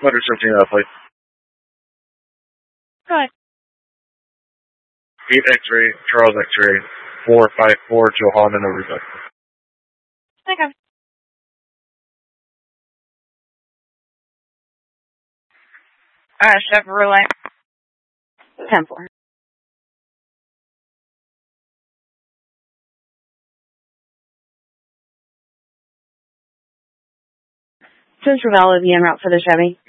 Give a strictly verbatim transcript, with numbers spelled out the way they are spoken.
Letter seventeen, uh, plate. Go ahead. eight X-ray, Charles X-ray, four five four, Johanna Aruba. Okay. Uh, Chevrolet. ten four. Since Ravel will be en route for the Chevy.